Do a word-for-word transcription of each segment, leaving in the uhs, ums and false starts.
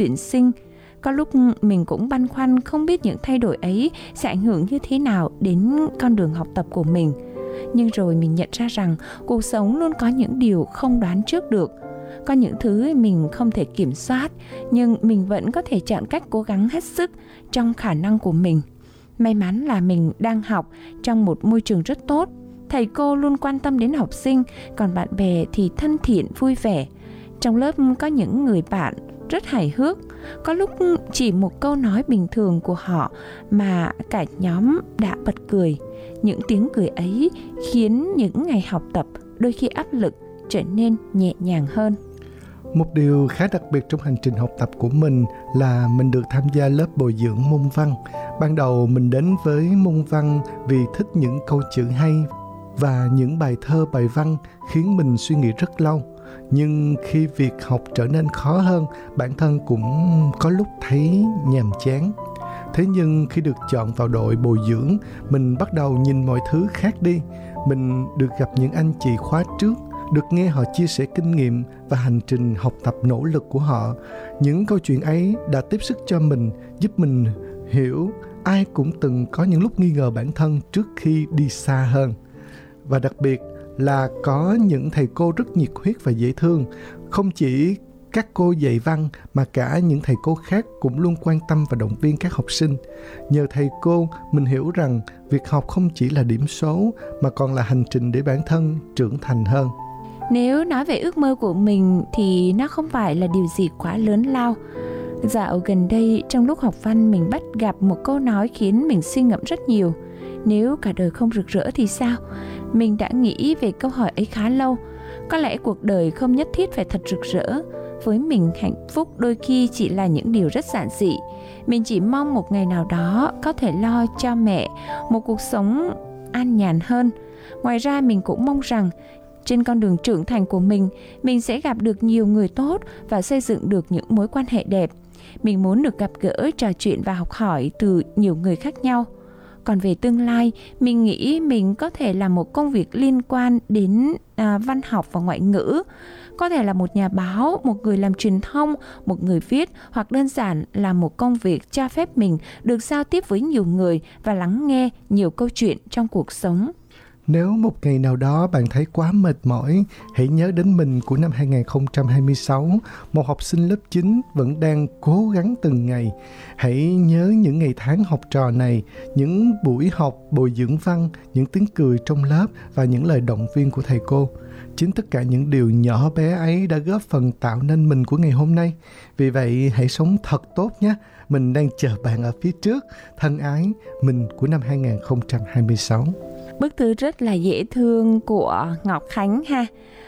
tuyển sinh. Có lúc mình cũng băn khoăn không biết những thay đổi ấy sẽ ảnh hưởng như thế nào đến con đường học tập của mình. Nhưng rồi mình nhận ra rằng cuộc sống luôn có những điều không đoán trước được. Có những thứ mình không thể kiểm soát, nhưng mình vẫn có thể chọn cách cố gắng hết sức trong khả năng của mình. May mắn là mình đang học trong một môi trường rất tốt. Thầy cô luôn quan tâm đến học sinh, còn bạn bè thì thân thiện, vui vẻ. Trong lớp có những người bạn rất hài hước. Có lúc chỉ một câu nói bình thường của họ mà cả nhóm đã bật cười. Những tiếng cười ấy khiến những ngày học tập đôi khi áp lực trở nên nhẹ nhàng hơn. Một điều khá đặc biệt trong hành trình học tập của mình là mình được tham gia lớp bồi dưỡng môn văn. Ban đầu mình đến với môn văn vì thích những câu chữ hay và những bài thơ, bài văn khiến mình suy nghĩ rất lâu. Nhưng khi việc học trở nên khó hơn, bản thân cũng có lúc thấy nhàm chán. Thế nhưng khi được chọn vào đội bồi dưỡng, mình bắt đầu nhìn mọi thứ khác đi. Mình được gặp những anh chị khóa trước, được nghe họ chia sẻ kinh nghiệm và hành trình học tập nỗ lực của họ. Những câu chuyện ấy đã tiếp sức cho mình, giúp mình hiểu ai cũng từng có những lúc nghi ngờ bản thân trước khi đi xa hơn. Và đặc biệt là có những thầy cô rất nhiệt huyết và dễ thương. Không chỉ các cô dạy văn mà cả những thầy cô khác cũng luôn quan tâm và động viên các học sinh. Nhờ thầy cô, mình hiểu rằng việc học không chỉ là điểm số mà còn là hành trình để bản thân trưởng thành hơn. Nếu nói về ước mơ của mình thì nó không phải là điều gì quá lớn lao. Dạo gần đây trong lúc học văn mình bắt gặp một câu nói khiến mình suy ngẫm rất nhiều. Nếu cả đời không rực rỡ thì sao? Mình đã nghĩ về câu hỏi ấy khá lâu. Có lẽ cuộc đời không nhất thiết phải thật rực rỡ. Với mình, hạnh phúc đôi khi chỉ là những điều rất giản dị. Mình chỉ mong một ngày nào đó có thể lo cho mẹ một cuộc sống an nhàn hơn. Ngoài ra mình cũng mong rằng trên con đường trưởng thành của mình, mình sẽ gặp được nhiều người tốt và xây dựng được những mối quan hệ đẹp. Mình muốn được gặp gỡ, trò chuyện và học hỏi từ nhiều người khác nhau. Còn về tương lai, mình nghĩ mình có thể làm một công việc liên quan đến à, văn học và ngoại ngữ. Có thể là một nhà báo, một người làm truyền thông, một người viết, hoặc đơn giản là một công việc cho phép mình được giao tiếp với nhiều người và lắng nghe nhiều câu chuyện trong cuộc sống. Nếu một ngày nào đó bạn thấy quá mệt mỏi, hãy nhớ đến mình của năm hai không hai sáu, một học sinh lớp chín vẫn đang cố gắng từng ngày. Hãy nhớ những ngày tháng học trò này, những buổi học bồi dưỡng văn, những tiếng cười trong lớp và những lời động viên của thầy cô. Chính tất cả những điều nhỏ bé ấy đã góp phần tạo nên mình của ngày hôm nay. Vì vậy hãy sống thật tốt nhé. Mình đang chờ bạn ở phía trước. Thân ái, mình của năm hai không hai sáu. Bức thư rất là dễ thương của Ngọc Khánh ha.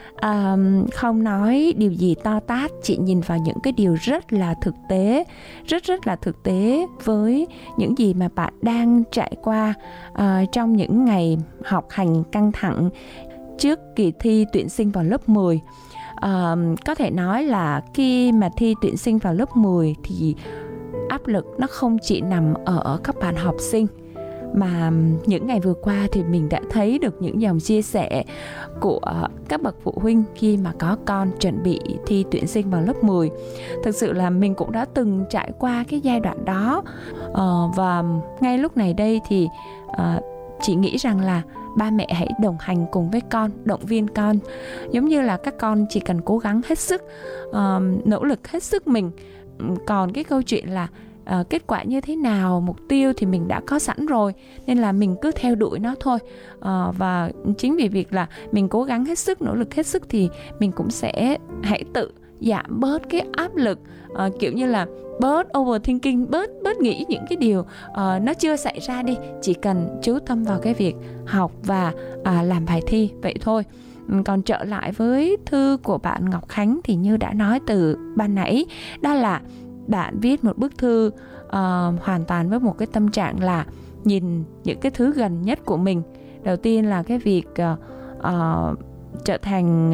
À, không nói điều gì to tát, chỉ nhìn vào những cái điều rất là thực tế, rất rất là thực tế với những gì mà bạn đang trải qua uh, trong những ngày học hành căng thẳng trước kỳ thi tuyển sinh vào lớp mười. Uh, có thể nói là khi mà thi tuyển sinh vào lớp mười thì áp lực nó không chỉ nằm ở các bạn học sinh, mà những ngày vừa qua thì mình đã thấy được những dòng chia sẻ của các bậc phụ huynh khi mà có con chuẩn bị thi tuyển sinh vào lớp mười. Thực sự là mình cũng đã từng trải qua cái giai đoạn đó, ờ, và ngay lúc này đây thì uh, chị nghĩ rằng là ba mẹ hãy đồng hành cùng với con, động viên con. Giống như là các con chỉ cần cố gắng hết sức, uh, nỗ lực hết sức mình. Còn cái câu chuyện là uh, kết quả như thế nào, mục tiêu thì mình đã có sẵn rồi, nên là mình cứ theo đuổi nó thôi. uh, Và chính vì việc là mình cố gắng hết sức, nỗ lực hết sức thì mình cũng sẽ hãy tự giảm bớt cái áp lực, uh, kiểu như là bớt overthinking, bớt bớt nghĩ những cái điều uh, nó chưa xảy ra đi. Chỉ cần chú tâm vào cái việc học và uh, làm bài thi vậy thôi. Còn trở lại với thư của bạn Ngọc Khánh thì như đã nói từ ban nãy, đó là bạn viết một bức thư uh, hoàn toàn với một cái tâm trạng là nhìn những cái thứ gần nhất của mình. Đầu tiên là cái việc uh, uh, trở thành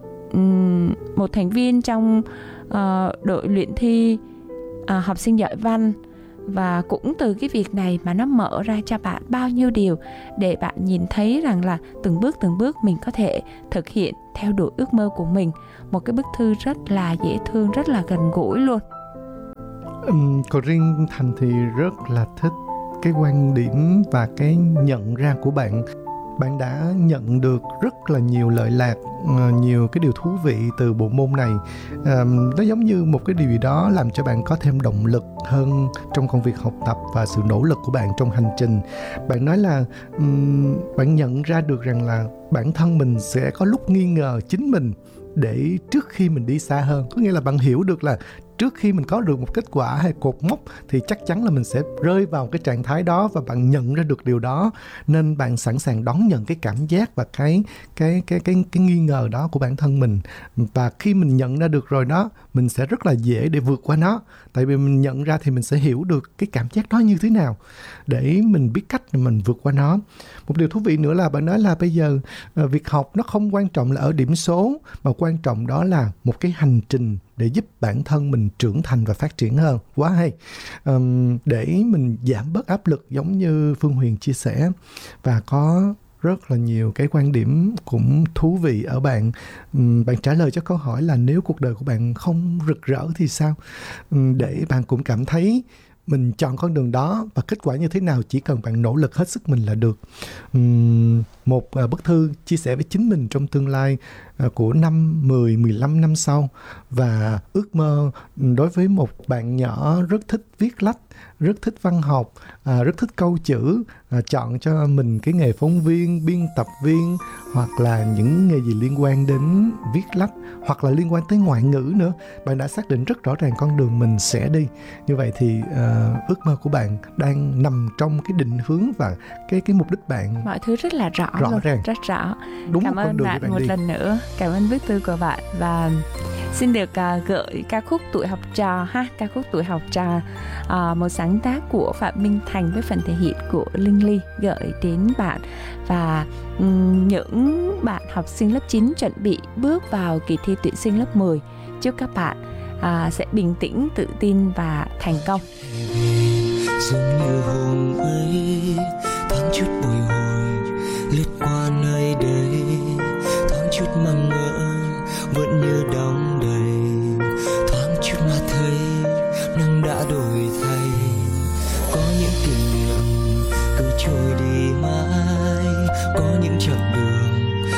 uh, một thành viên trong uh, đội luyện thi uh, học sinh giỏi văn. Và cũng từ cái việc này mà nó mở ra cho bạn bao nhiêu điều để bạn nhìn thấy rằng là từng bước từng bước mình có thể thực hiện theo đuổi ước mơ của mình. Một cái bức thư rất là dễ thương, rất là gần gũi luôn. Um, còn riêng Thành thì rất là thích cái quan điểm và cái nhận ra của bạn. Bạn đã nhận được rất là nhiều lợi lạc, nhiều cái điều thú vị từ bộ môn này. À, nó giống như một cái điều gì đó làm cho bạn có thêm động lực hơn trong công việc học tập và sự nỗ lực của bạn trong hành trình. Bạn nói là um, bạn nhận ra được rằng là bản thân mình sẽ có lúc nghi ngờ chính mình để trước khi mình đi xa hơn. Có nghĩa là bạn hiểu được là trước khi mình có được một kết quả hay cột mốc thì chắc chắn là mình sẽ rơi vào cái trạng thái đó, và bạn nhận ra được điều đó nên bạn sẵn sàng đón nhận cái cảm giác và cái cái cái cái cái nghi ngờ đó của bản thân mình. Và khi mình nhận ra được rồi đó, mình sẽ rất là dễ để vượt qua nó. Tại vì mình nhận ra thì mình sẽ hiểu được cái cảm giác đó như thế nào để mình biết cách để mình vượt qua nó. Một điều thú vị nữa là bạn nói là bây giờ việc học nó không quan trọng là ở điểm số, mà quan trọng đó là một cái hành trình để giúp bản thân mình trưởng thành và phát triển hơn. Quá hay. Um, để mình giảm bớt áp lực giống như Phương Huyền chia sẻ, và có rất là nhiều cái quan điểm cũng thú vị ở bạn. Um, bạn trả lời cho câu hỏi là nếu cuộc đời của bạn không rực rỡ thì sao? Um, để bạn cũng cảm thấy mình chọn con đường đó và kết quả như thế nào chỉ cần bạn nỗ lực hết sức mình là được. Uhm, một uh, bức thư chia sẻ với chính mình trong tương lai uh, của năm, mười, mười lăm năm sau, và ước mơ đối với một bạn nhỏ rất thích viết lách, rất thích văn học, uh, rất thích câu chữ, uh, chọn cho mình cái nghề phóng viên, biên tập viên, hoặc là những nghề gì liên quan đến viết lách, hoặc là liên quan tới ngoại ngữ nữa. Bạn đã xác định rất rõ ràng con đường mình sẽ đi. Như vậy thì uh, ước mơ của bạn đang nằm trong cái định hướng và cái cái mục đích bạn. Mọi thứ rất là rõ, rõ luôn, ràng. rất rõ. Đúng Cảm một ơn con đường bạn, bạn một đi. lần nữa. Cảm ơn bức thư của bạn, và xin được uh, gửi ca khúc Tuổi Học Trò ha, ca khúc Tuổi Học Trò, uh, một sáng tác của Phạm Minh Thành với phần thể hiện của Linh Ly gửi đến bạn. Và um, những bạn học sinh lớp chín chuẩn bị bước vào kỳ thi tuyển sinh lớp mười, chúc các bạn uh, sẽ bình tĩnh, tự tin và thành công. Giống như hôm ấy